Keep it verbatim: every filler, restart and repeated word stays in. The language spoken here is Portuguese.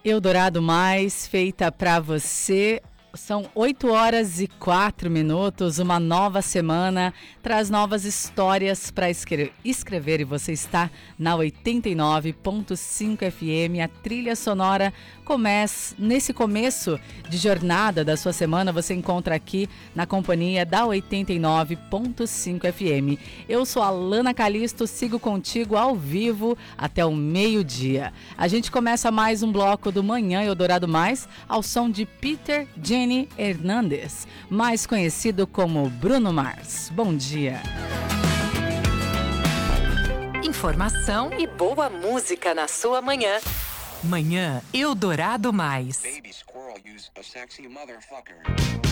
Eldorado Mais, feita para você. São oito horas e quatro minutos, uma nova semana, traz novas histórias para escrever e você está na oitenta e nove ponto cinco F M. A trilha sonora começa, nesse começo de jornada da sua semana, você encontra aqui na companhia da oitenta e nove ponto cinco F M. Eu sou a Lana Calisto, sigo contigo ao vivo até o meio-dia. A gente começa mais um bloco do Manhã Eldorado Mais ao som de Peter Jenny Hernandes, mais conhecido como Bruno Mars. Bom dia. Informação e boa música na sua manhã. Manhã Eldorado Mais. Baby squirrel use a sexy motherfucker.